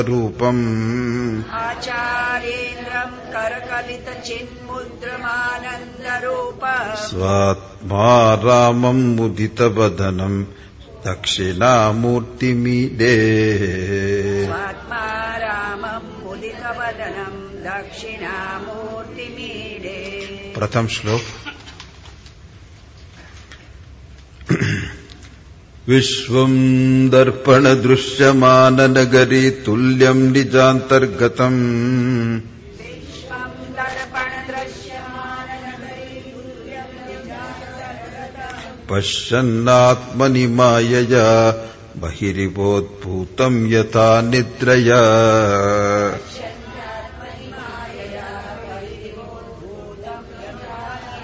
रूपम् आचार्येन्द्रम् करकलितचिन्मुद्रमानन्दरूपम् स्वात्मा रामम् मुदितवदनम् दक्षिणामूर्तिमीडे स्वात्मा रामम् मुदितवदनम् दक्षिणामूर्तिमीडे। प्रथम श्लोक। विश्वम् दर्पण दृश्यमाननगरी तुल्यम् निजान्तर्गतम् पश्यन्नात्मनि मायया बहिरिवोद्भूतम् यथा निद्रया